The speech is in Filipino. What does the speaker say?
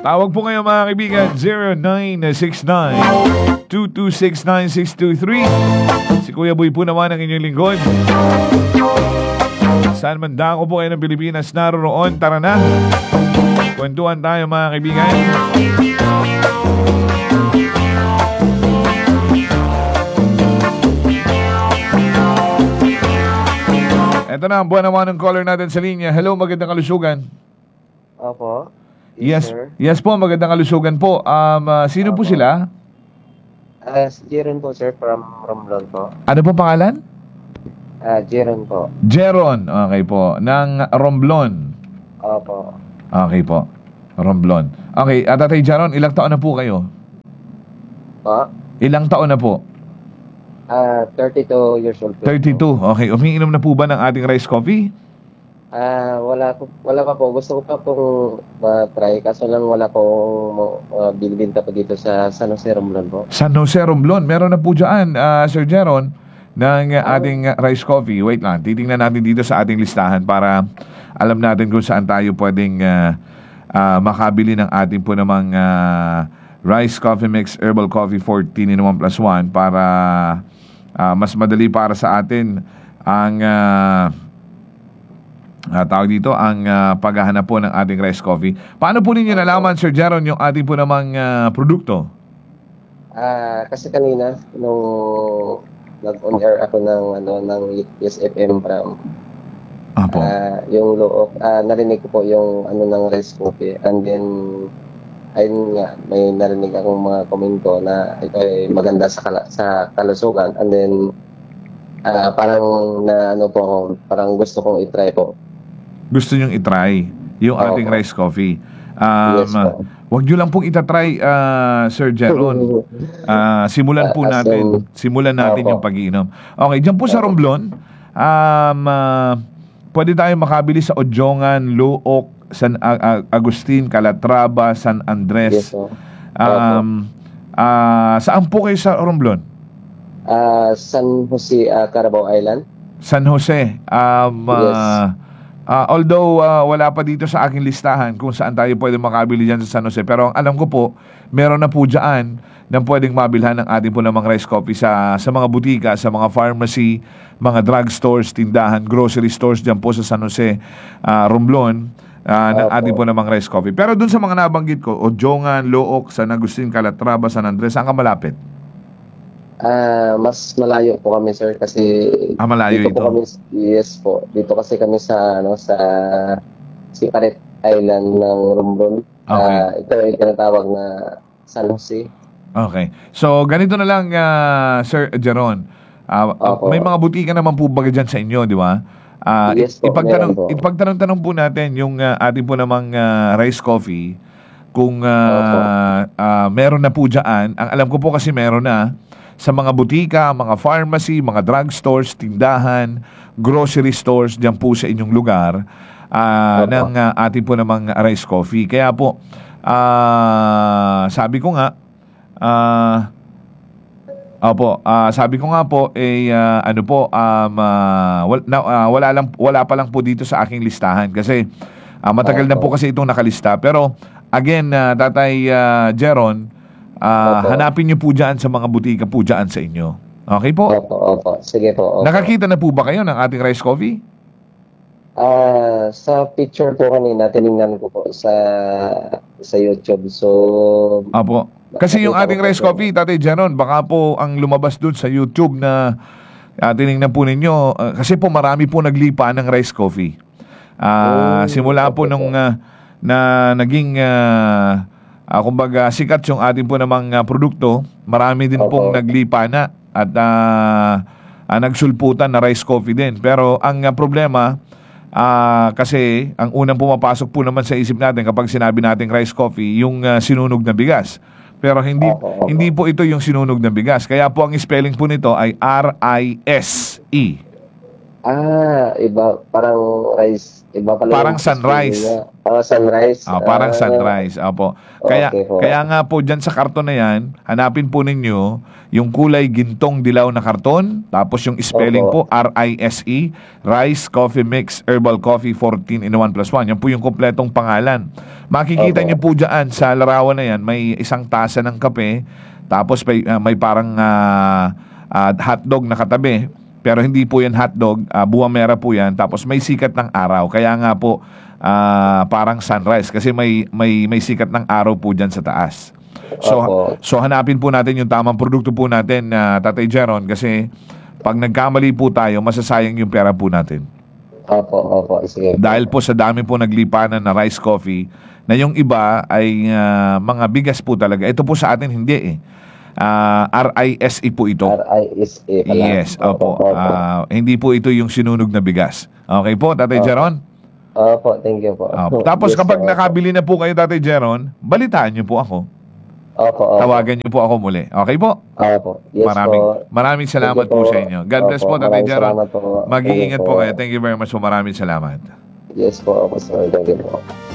Tawag po kayo mga kaibigan, 0969-226-9623. Si Kuya Boy po naman ang inyong lingkod. Saan man dako po kayo ng Pilipinas naroon, tara na. Kwentuhan tayo mga kaibigan. Ito na ang buwan naman ng caller natin sa linya. Hello, magandang kalusugan. Opo. Yes, Sir. yes po, magandang kalusugan po. Sino po Opo. sila? Si Jeron po, sir, from Romblon po. Ano po pangalan? Jeron po. Jeron, okay po. Ng Romblon. Opo. Okay po. Romblon. Okay, Tatay Jeron, ilang taon na po kayo? Po? Ilang taon na po? 32 years old po. 32. Okay, umiinom na po ba ng ating rice coffee? Wala pa po. Gusto ko pa pong try. Kaso lang wala pong binibinta po dito sa San Jose, Romblon po. San Jose, Romblon. Meron na po dyan, Sir Jeron, ng ating rice coffee. Wait lang, titingnan natin dito sa ating listahan para alam natin kung saan tayo pwedeng makabili ng ating po namang rice coffee mix herbal coffee 14 in 1+1 para mas madali para sa atin ang tawag dito ang paghahanap po ng ating rice coffee. Paano po ninyo nalaman, Sir Jeron, yung ating po namang produkto? Kasi kanina, nung nag-on air ako ng Yes FM from Apo. yung Look, narinig ko po yung ng rice coffee, and then ayun nga, may narinig akong mga komento na ito ay maganda sa kalusugan, and then parang po ako, parang gusto kong i-try po. Gusto nyong itry yung ating rice coffee. Yes po. Wag nyo lang pong itatry, Sir Jeron. Simulan po natin. Simulan natin yung pag-iinom. Okay, dyan po sa Romblon, pwede tayo makabili sa Odjongan, Luok, San Agustin, Calatrava, San Andres. Yes po. Saan po kayo sa Romblon? San Jose, Carabao Island. San Jose. Yes. Although wala pa dito sa aking listahan kung saan tayo pwede makabili dyan sa San Jose. Pero ang alam ko po, meron na po dyan na pwedeng mabilhan ng ating po namang rice coffee sa mga butika, sa mga pharmacy, mga drugstores, tindahan, grocery stores dyan po sa San Jose, Romblon, ng ating po namang rice coffee. Pero dun sa mga nabanggit ko, Odjongan, Look, San Agustin, Calatrava, San Andres, saan ka malapit? Mas malayo po kami, sir, kasi Malayo dito ito. po kami, yes po. Dito kasi kami sa Sicaret Island ng Romblon. Okay. Ito ay tinatawag na San Jose. Okay. So, ganito na lang, Sir Jeron. May mga butika naman po baga dyan sa inyo, di ba? Yes po, meron po. Ipagtanong po natin yung ating po namang rice coffee kung meron na po dyan. Ang alam ko po kasi meron na sa mga butika, mga pharmacy, mga drugstores, tindahan, grocery stores dyan po sa inyong lugar ng ating po namang rice coffee. Kaya po, sabi ko nga, sabi ko nga po, wala pa lang po dito sa aking listahan kasi matagal na po kasi itong nakalista. Pero again, Tatay Jeron, hanapin niyo po dyan sa mga butika po dyan sa inyo. Okay po? Opo. Sige po. Opo. Nakakita na po ba kayo ng ating rice coffee? Sa picture po kanina, tinignan ko po sa YouTube. So, Apo. Kasi yung ating rice coffee, Tatay Jeron, baka po ang lumabas dun sa YouTube na tinignan po ninyo. Kasi po marami po naglipa ng rice coffee. Simula po nung na naging kumbaga sikat yung ating po namang produkto, marami din pong naglipa na at nagsulputan na rice coffee din. Pero ang problema, kasi ang unang pumapasok po naman sa isip natin kapag sinabi nating rice coffee, yung sinunog na bigas. Pero hindi po ito yung sinunog na bigas. Kaya po ang spelling po nito ay R-I-S-E. Iba, parang rice, iba pala Parang yung sunrise. spelling niya. Sunrise. Parang sunrise. Opo. Kaya, Okay po. kaya nga po dyan sa karton na yan, hanapin po ninyo yung kulay gintong dilaw na karton, tapos yung spelling Opo. po, RISE, Rice Coffee Mix Herbal Coffee 14 in 1 plus 1. Yan po yung kompletong pangalan. Makikita Opo. nyo po dyan sa larawan na yan, may isang tasa ng kape, tapos may parang hotdog na katabi. Pero hindi po yan hotdog, buwamera po yan, tapos may sikat ng araw. Kaya nga po, parang sunrise kasi may sikat ng araw po dyan sa taas. Opo. So hanapin po natin yung tamang produkto po natin, Tatay Jeron, kasi pag nagkamali po tayo, masasayang yung pera po natin. Opo. Sige po. Dahil po sa dami po naglipanan na rice coffee, na yung iba ay mga bigas po talaga. Ito po sa atin hindi eh. RISE po ito. RISA pala. Yes, opo. Hindi po ito yung sinunog na bigas. Okay po, Tatay Jeron? Opo, thank you po. Tapos Yes kapag po. nakabili na po kayo, Tatay Jeron, balitaan niyo po ako. Opo. Tawagan niyo po ako muli. Okay po? Opo. Yes po. Maraming salamat Thank you po sa inyo. God bless po, Opo, Tatay maraming Jeron. salamat po. Mag-iingat Thank you po kayo. Thank you very much po. Maraming salamat. Yes po, opo, sir. Thank you po.